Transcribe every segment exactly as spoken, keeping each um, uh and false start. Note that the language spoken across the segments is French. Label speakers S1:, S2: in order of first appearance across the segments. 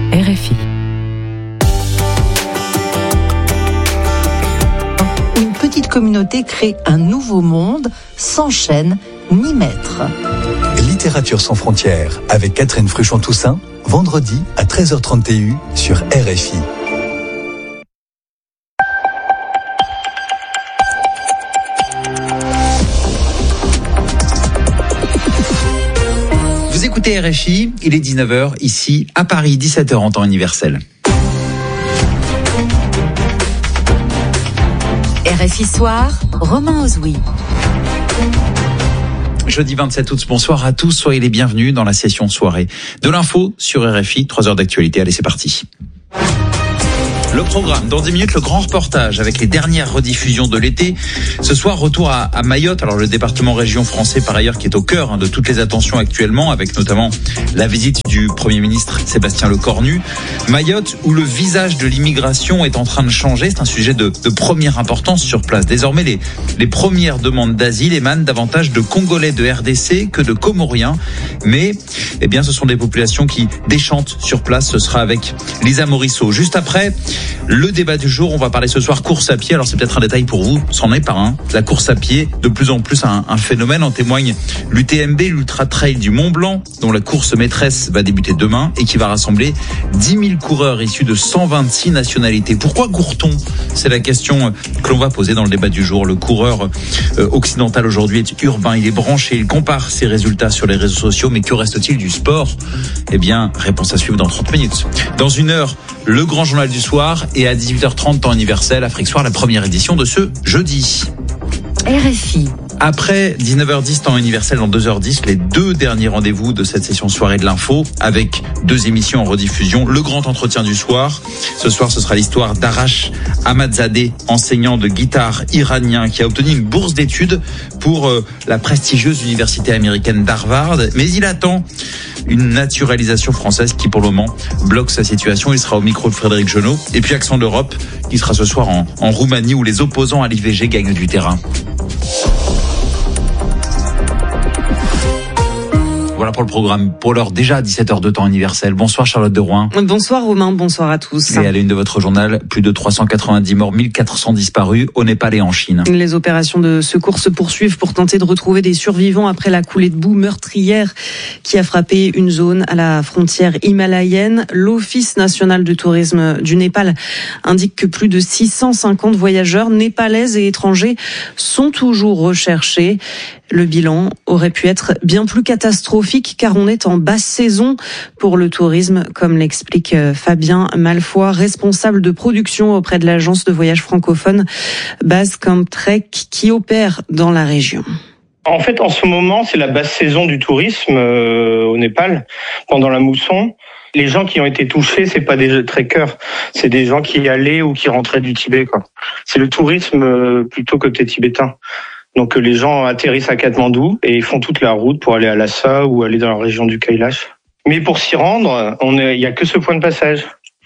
S1: R F I. Une petite communauté crée un nouveau monde sans chaîne ni maître.
S2: Littérature sans frontières avec Catherine Fruchon-Toussaint, vendredi à treize heures trente sur R F I.
S3: Vous écoutez R F I, il est dix-neuf heures ici à Paris, dix-sept heures en temps universel.
S1: R F I Soir, Romain Ozoui.
S3: Jeudi vingt-sept août, bonsoir à tous, soyez les bienvenus dans la session soirée de l'info sur R F I, trois heures d'actualité, allez c'est parti. Le programme, dans dix minutes, le grand reportage avec les dernières rediffusions de l'été. Ce soir, retour à, à Mayotte, alors le département région français par ailleurs qui est au cœur hein, de toutes les attentions actuellement, avec notamment la visite du Premier ministre Sébastien Lecornu. Mayotte, où le visage de l'immigration est en train de changer, c'est un sujet de, de première importance sur place. Désormais, les, les premières demandes d'asile émanent davantage de Congolais de R D C que de Comoriens. Mais eh bien, ce sont des populations qui déchantent sur place. Ce sera avec Lisa Morisseau. Juste après, le débat du jour, on va parler ce soir course à pied. Alors c'est peut-être un détail pour vous, c'en est pas un. La course à pied, de plus en plus un, un phénomène. En témoigne l'U T M B, l'Ultra Trail du Mont Blanc, dont la course maîtresse va débuter demain et qui va rassembler dix mille coureurs issus de cent vingt-six nationalités. Pourquoi court-on ? C'est la question que l'on va poser dans le débat du jour. Le coureur euh, occidental aujourd'hui est urbain, il est branché, il compare ses résultats sur les réseaux sociaux. Mais que reste-t-il du sport ? Eh bien, réponse à suivre dans trente minutes. Dans une heure, le grand journal du soir. Et à dix-huit heures trente, temps universel, Afrique Soir, la première édition de ce jeudi.
S1: R F I.
S3: Après dix-neuf heures dix, temps universel, dans deux heures dix, les deux derniers rendez-vous de cette session soirée de l'info, avec deux émissions en rediffusion. Le grand entretien du soir. Ce soir, ce sera l'histoire d'Arash Ahmadzadeh, enseignant de guitare iranien, qui a obtenu une bourse d'études pour euh, la prestigieuse université américaine d'Harvard. Mais il attend une naturalisation française qui, pour le moment, bloque sa situation. Il sera au micro de Frédéric Genot. Et puis, Accent d'Europe, qui sera ce soir en, en Roumanie, où les opposants à l'I V G gagnent du terrain. Voilà pour le programme. Pour l'heure, déjà à dix-sept heures de temps universel. Bonsoir Charlotte de Rouen.
S4: Bonsoir Romain, bonsoir à tous.
S3: Et à la une de votre journal, plus de trois cent quatre-vingt-dix morts, mille quatre cents disparus au Népal et en Chine.
S4: Les opérations de secours se poursuivent pour tenter de retrouver des survivants après la coulée de boue meurtrière qui a frappé une zone à la frontière himalayenne. L'Office national du tourisme du Népal indique que plus de six cent cinquante voyageurs népalais et étrangers sont toujours recherchés. Le bilan aurait pu être bien plus catastrophique car on est en basse saison pour le tourisme, comme l'explique Fabien Malfoy, responsable de production auprès de l'agence de voyage francophone Basecamp Trek qui opère dans la région.
S5: En fait, en ce moment, c'est la basse saison du tourisme euh, au Népal, pendant la mousson. Les gens qui ont été touchés, c'est pas des trekkers, c'est des gens qui y allaient ou qui rentraient du Tibet, quoi. C'est le tourisme euh, plutôt côté tibétain. Donc les gens atterrissent à Katmandou et ils font toute la route pour aller à Lhasa ou aller dans la région du Kailash. Mais pour s'y rendre, on est, il y a que ce point de passage.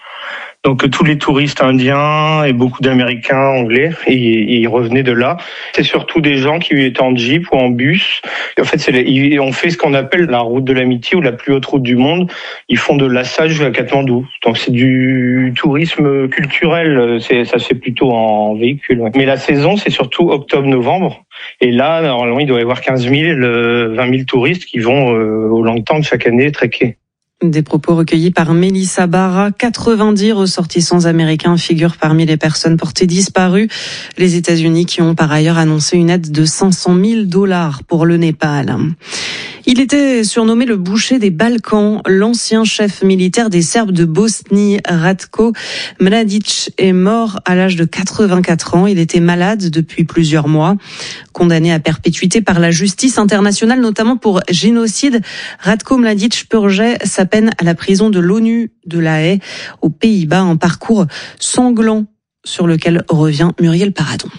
S5: Donc tous les touristes indiens et beaucoup d'Américains, Anglais, ils, ils revenaient de là. C'est surtout des gens qui étaient en jeep ou en bus. En fait, c'est les, on fait ce qu'on appelle la route de l'amitié ou la plus haute route du monde. Ils font de Lhasa jusqu'à Katmandou. Donc c'est du tourisme culturel. C'est, ça se fait plutôt en véhicule. Ouais. Mais la saison, c'est surtout octobre-novembre. Et là, normalement, il doit y avoir quinze mille, vingt mille touristes qui vont euh, au Langtang chaque année trekker.
S4: Des propos recueillis par Mélissa Barra. quatre-vingt-dix ressortissants américains figurent parmi les personnes portées disparues. Les États-Unis qui ont par ailleurs annoncé une aide de cinq cent mille dollars pour le Népal. Il était surnommé le boucher des Balkans. L'ancien chef militaire des Serbes de Bosnie, Ratko Mladic, est mort à l'âge de quatre-vingt-quatre ans. Il était malade depuis plusieurs mois. Condamné à perpétuité par la justice internationale, notamment pour génocide, Ratko Mladic purgeait sa peine à la prison de l'ONU de La Haye, aux Pays-Bas. Un parcours sanglant sur lequel revient Muriel Paradon.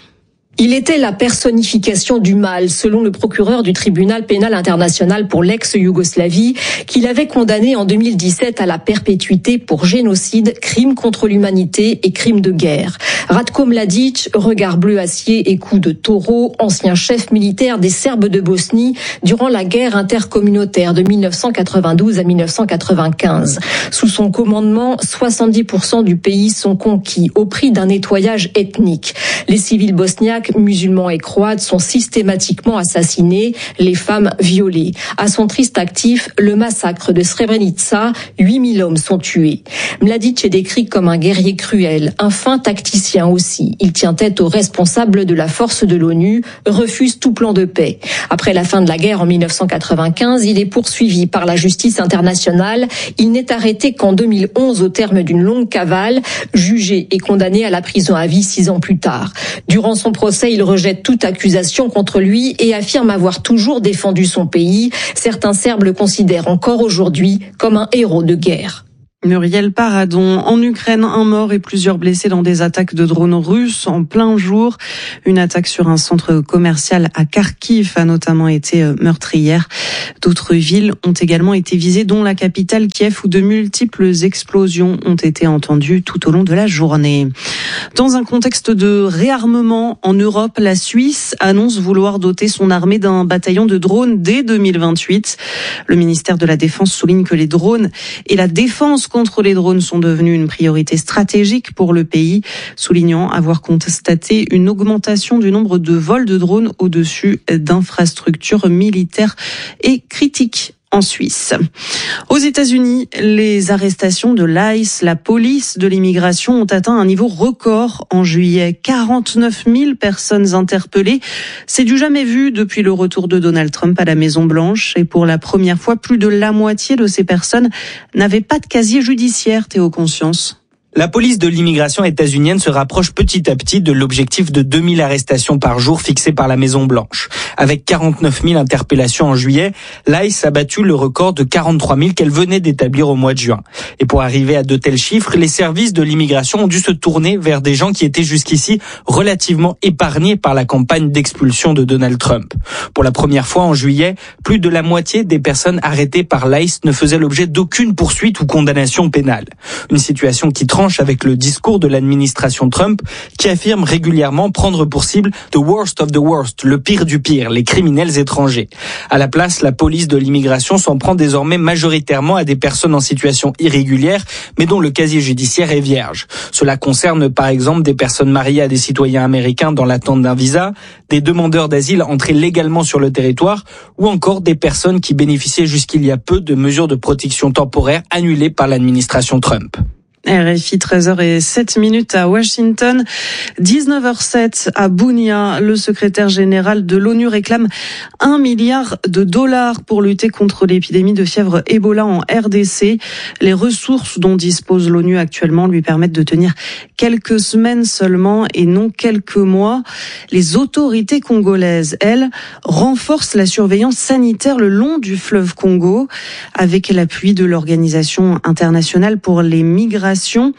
S6: Il était la personnification du mal, selon le procureur du tribunal pénal international pour l'ex-Yougoslavie, qu'il avait condamné en deux mille dix-sept à la perpétuité pour génocide, crime contre l'humanité et crime de guerre. Ratko Mladic, regard bleu acier et cou de taureau, ancien chef militaire des Serbes de Bosnie durant la guerre intercommunautaire de mille neuf cent quatre-vingt-douze à mille neuf cent quatre-vingt-quinze. Sous son commandement, soixante-dix pour cent du pays sont conquis au prix d'un nettoyage ethnique. Les civils bosniaques, musulmans et croates, sont systématiquement assassinés, les femmes violées. À son triste actif, le massacre de Srebrenica, huit mille hommes sont tués. Mladic est décrit comme un guerrier cruel, un fin tacticien aussi. Il tient tête aux responsables de la force de l'ONU, refuse tout plan de paix. Après la fin de la guerre en mille neuf cent quatre-vingt-quinze, il est poursuivi par la justice internationale. Il n'est arrêté qu'en deux mille onze au terme d'une longue cavale, jugé et condamné à la prison à vie six ans plus tard. Durant son procès, il rejette toute accusation contre lui et affirme avoir toujours défendu son pays. Certains Serbes le considèrent encore aujourd'hui comme un héros de guerre.
S4: Muriel Paradon. En Ukraine, un mort et plusieurs blessés dans des attaques de drones russes en plein jour. Une attaque sur un centre commercial à Kharkiv a notamment été meurtrière. D'autres villes ont également été visées, dont la capitale Kiev, où de multiples explosions ont été entendues tout au long de la journée. Dans un contexte de réarmement en Europe, la Suisse annonce vouloir doter son armée d'un bataillon de drones dès deux mille vingt-huit. Le ministère de la Défense souligne que les drones et la défense contre les drones sont devenus une priorité stratégique pour le pays, soulignant avoir constaté une augmentation du nombre de vols de drones au-dessus d'infrastructures militaires et critiques en Suisse. Aux États-Unis, les arrestations de l'I C E, la police de l'immigration, ont atteint un niveau record en juillet. quarante-neuf mille personnes interpellées. C'est du jamais vu depuis le retour de Donald Trump à la Maison-Blanche. Et pour la première fois, plus de la moitié de ces personnes n'avaient pas de casier judiciaire, Théo Conscience.
S7: La police de l'immigration états-unienne se rapproche petit à petit de l'objectif de deux mille arrestations par jour fixé par la Maison-Blanche. Avec quarante-neuf mille interpellations en juillet, l'I C E a battu le record de quarante-trois mille qu'elle venait d'établir au mois de juin. Et pour arriver à de tels chiffres, les services de l'immigration ont dû se tourner vers des gens qui étaient jusqu'ici relativement épargnés par la campagne d'expulsion de Donald Trump. Pour la première fois en juillet, plus de la moitié des personnes arrêtées par l'I C E ne faisaient l'objet d'aucune poursuite ou condamnation pénale. Une situation qui tranche avec le discours de l'administration Trump qui affirme régulièrement prendre pour cible « the worst of the worst », le pire du pire, les criminels étrangers. À la place, la police de l'immigration s'en prend désormais majoritairement à des personnes en situation irrégulière, mais dont le casier judiciaire est vierge. Cela concerne par exemple des personnes mariées à des citoyens américains dans l'attente d'un visa, des demandeurs d'asile entrés légalement sur le territoire, ou encore des personnes qui bénéficiaient jusqu'il y a peu de mesures de protection temporaire annulées par l'administration Trump.
S4: R F I, treize heures zéro sept minutes à Washington, dix-neuf heures sept à Bunia. Le secrétaire général de l'ONU réclame un milliard de dollars pour lutter contre l'épidémie de fièvre Ebola en R D C. Les ressources dont dispose l'ONU actuellement lui permettent de tenir quelques semaines seulement et non quelques mois. Les autorités congolaises, elles, renforcent la surveillance sanitaire le long du fleuve Congo avec l'appui de l'Organisation internationale pour les migrations.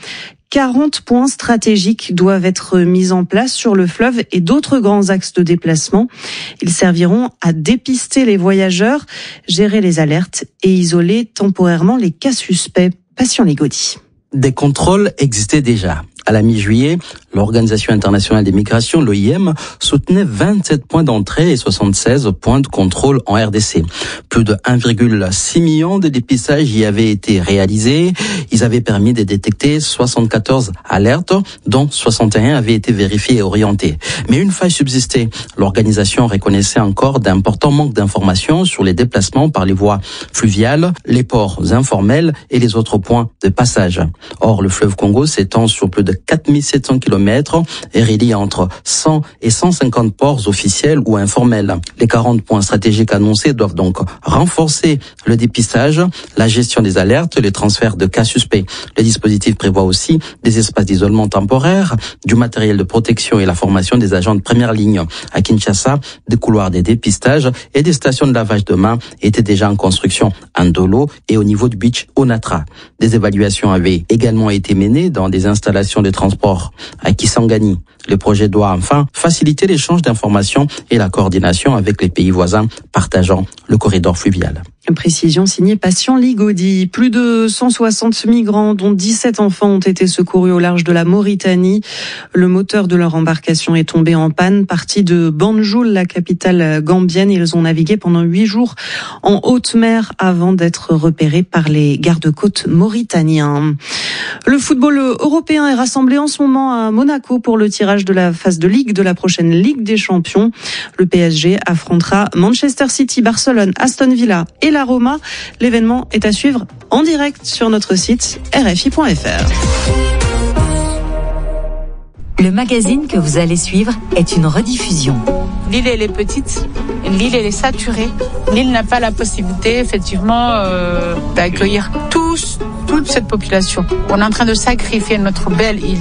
S4: quarante points stratégiques doivent être mis en place sur le fleuve et d'autres grands axes de déplacement. Ils serviront à dépister les voyageurs, gérer les alertes et isoler temporairement les cas suspects. Patient Ligodi.
S8: Des contrôles existaient déjà. À la mi-juillet, l'Organisation internationale des migrations, l'O I M, soutenait vingt-sept points d'entrée et soixante-seize points de contrôle en R D C. Plus de un virgule six million de dépistages y avaient été réalisés. Ils avaient permis de détecter soixante-quatorze alertes, dont soixante et un avaient été vérifiés et orientés. Mais une faille subsistait. L'organisation reconnaissait encore d'importants manques d'informations sur les déplacements par les voies fluviales, les ports informels et les autres points de passage. Or, le fleuve Congo s'étend sur plus de quatre mille sept cents kilomètres et relie entre cent et cent cinquante ports officiels ou informels. Les quarante points stratégiques annoncés doivent donc renforcer le dépistage, la gestion des alertes, les transferts de cas suspects. Le dispositif prévoit aussi des espaces d'isolement temporaire, du matériel de protection et la formation des agents de première ligne. À Kinshasa, des couloirs de dépistage et des stations de lavage de mains étaient déjà en construction à Ndolo et au niveau du beach Onatra. Des évaluations avaient également été menées dans des installations direction des transports à Kisangani. Le projet doit enfin faciliter l'échange d'informations et la coordination avec les pays voisins partageant le corridor fluvial.
S4: Précision signée Patient Ligodi. Plus de cent soixante migrants, dont dix-sept enfants, ont été secourus au large de la Mauritanie. Le moteur de leur embarcation est tombé en panne. Partis de Banjul, la capitale gambienne, ils ont navigué pendant huit jours en haute mer avant d'être repérés par les gardes-côtes mauritaniens. Le football européen est rassemblé en ce moment à Monaco pour le tirage de la phase de Ligue de la prochaine Ligue des Champions. Le P S G affrontera Manchester City, Barcelone, Aston Villa et la Roma. L'événement est à suivre en direct sur notre site R F I point F R.
S1: Le magazine que vous allez suivre est une rediffusion.
S9: L'île, elle est petite, l'île, elle est saturée. L'île n'a pas la possibilité, effectivement, euh, d'accueillir tous, toute cette population. On est en train de sacrifier notre belle île.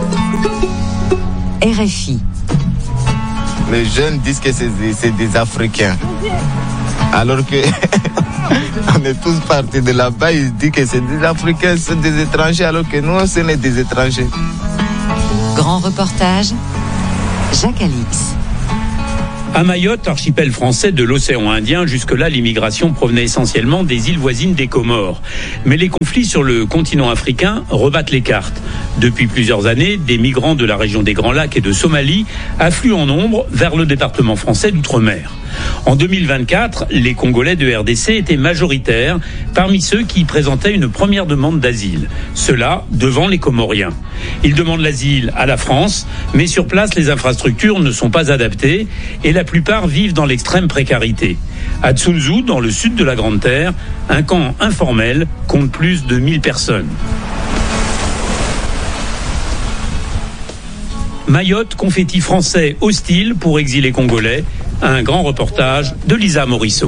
S1: R F I.
S10: Les jeunes disent que c'est des, c'est des Africains. Alors que on est tous partis de là-bas, ils disent que c'est des Africains, c'est des étrangers, alors que nous, ce n'est des étrangers.
S1: Grand reportage, Jacques Alix.
S11: À Mayotte, archipel français de l'océan Indien, jusque-là, l'immigration provenait essentiellement des îles voisines des Comores. Mais les conflits sur le continent africain rebattent les cartes. Depuis plusieurs années, des migrants de la région des Grands Lacs et de Somalie affluent en nombre vers le département français d'Outre-mer. En deux mille vingt-quatre, les Congolais de R D C étaient majoritaires parmi ceux qui présentaient une première demande d'asile. Cela devant les Comoriens. Ils demandent l'asile à la France, mais sur place, les infrastructures ne sont pas adaptées et la plupart vivent dans l'extrême précarité. À Tsunzu, dans le sud de la Grande Terre, un camp informel compte plus de mille personnes. Mayotte, confetti français hostile pour exilés congolais. Un grand reportage de Lisa Morisseau.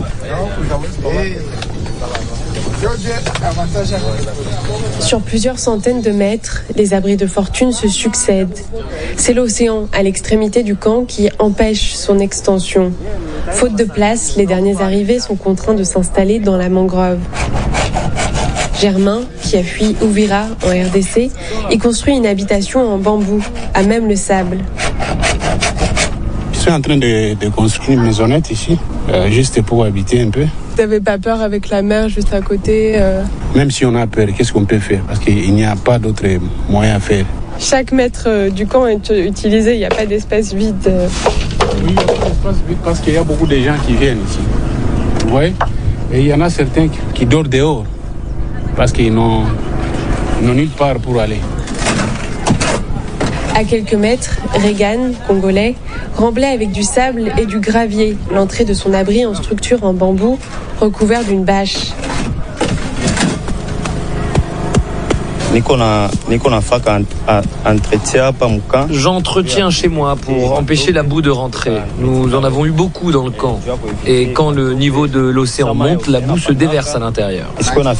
S12: Sur plusieurs centaines de mètres, les abris de fortune se succèdent. C'est l'océan à l'extrémité du camp qui empêche son extension. Faute de place, les derniers arrivés sont contraints de s'installer dans la mangrove. Germain, qui a fui Ouvira en R D C, y construit une habitation en bambou, à même le sable.
S13: Je suis en train de, de construire une maisonnette ici, euh, juste pour habiter un peu.
S12: Vous n'avez pas peur avec la mer juste à côté euh...
S13: Même si on a peur, qu'est-ce qu'on peut faire? Parce qu'il n'y a pas d'autre moyen à faire.
S12: Chaque mètre du camp est utilisé, il n'y a pas d'espace vide.
S13: Oui, il n'y a pas d'espace vide parce qu'il y a beaucoup de gens qui viennent ici. Vous voyez? Et il y en a certains qui, qui dorment dehors parce qu'ils n'ont, n'ont nulle part pour aller.
S12: À quelques mètres, Regan, congolais, remblait avec du sable et du gravier l'entrée de son abri en structure en bambou recouvert d'une bâche.
S14: J'entretiens chez moi pour empêcher la boue de rentrer. Nous en avons eu beaucoup dans le camp. Et quand le niveau de l'océan monte, la boue se déverse à l'intérieur.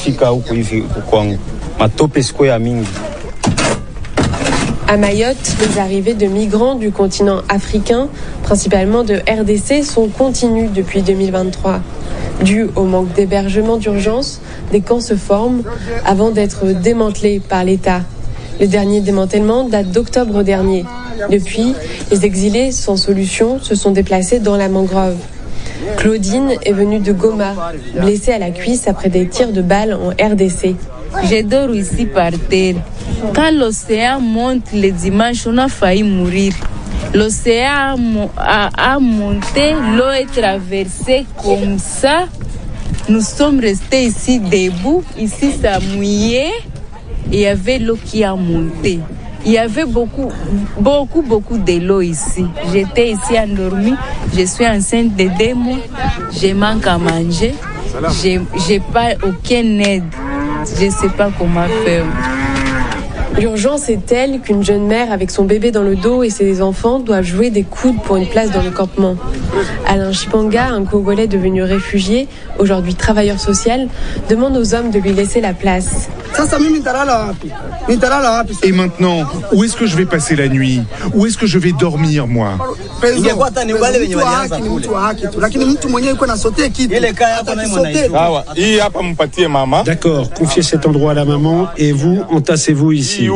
S12: À Mayotte, les arrivées de migrants du continent africain, principalement de R D C, sont continues depuis deux mille vingt-trois. Dû au manque d'hébergement d'urgence, des camps se forment avant d'être démantelés par l'État. Le dernier démantèlement date d'octobre dernier. Depuis, les exilés sans solution se sont déplacés dans la mangrove. Claudine est venue de Goma, blessée à la cuisse après des tirs de balles en R D C.
S15: Je dors ici par terre. Quand l'océan monte les dimanches, on a failli mourir. L'océan a, a monté, l'eau est traversée comme ça. Nous sommes restés ici debout. Ici, ça mouillait. Il y avait l'eau qui a monté. Il y avait beaucoup, beaucoup, beaucoup de l'eau ici. J'étais ici endormie. Je suis enceinte de deux mois. Je manque à manger. Je n'ai pas aucune aide. Je ne sais pas comment faire.
S12: L'urgence est telle qu'une jeune mère avec son bébé dans le dos et ses enfants doivent jouer des coudes pour une place dans le campement. Alain Chipanga, un Congolais devenu réfugié, aujourd'hui travailleur social, demande aux hommes de lui laisser la place.
S16: Et maintenant, où est-ce que je vais passer la nuit? Où est-ce que je vais dormir, moi?
S17: D'accord, confiez cet endroit à la maman et vous, entassez-vous ici.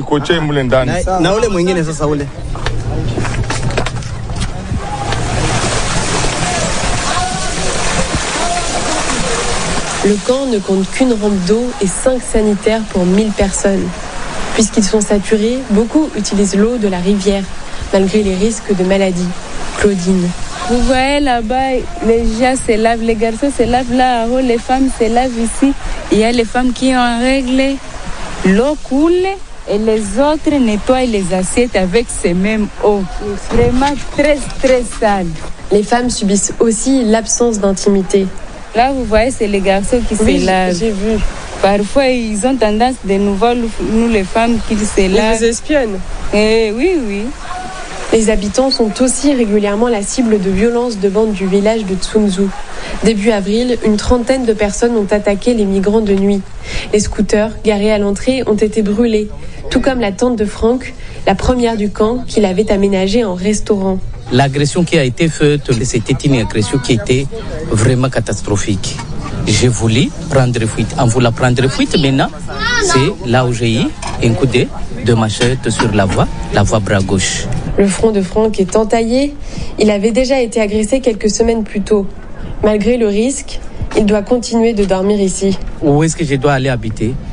S12: Le camp ne compte qu'une rampe d'eau et cinq sanitaires pour mille personnes. Puisqu'ils sont saturés, beaucoup utilisent l'eau de la rivière, malgré les risques de maladie. Claudine.
S15: Vous voyez là-bas, les gens se lavent, les garçons se lavent là-haut, les femmes se lavent ici. Il y a les femmes qui ont réglé, l'eau coule et les autres nettoient les assiettes avec ces mêmes eaux. Vraiment très, très sale.
S12: Les femmes subissent aussi l'absence d'intimité.
S15: Là, vous voyez, c'est les garçons qui
S12: oui,
S15: se lavent.
S12: J'ai vu.
S15: Parfois, ils ont tendance de nous voir, nous les femmes, qu'ils se lavent.
S12: Ils nous espionnent.
S15: Eh, oui, oui.
S12: Les habitants sont aussi régulièrement la cible de violences de bandes du village de Tsunzu. Début avril, une trentaine de personnes ont attaqué les migrants de nuit. Les scooters, garés à l'entrée, ont été brûlés, tout comme la tente de Franck, la première du camp qu'il avait aménagée en restaurant.
S8: L'agression qui a été faite, c'était une agression qui était vraiment catastrophique. J'ai voulu prendre fuite. En voulant prendre fuite, maintenant, c'est là où j'ai eu un coup de, de machette sur la voie, la voie bras gauche.
S12: Le front de Franck est entaillé. Il avait déjà été agressé quelques semaines plus tôt. Malgré le risque, il doit continuer de dormir ici.
S8: Où est-ce que je dois aller habiter?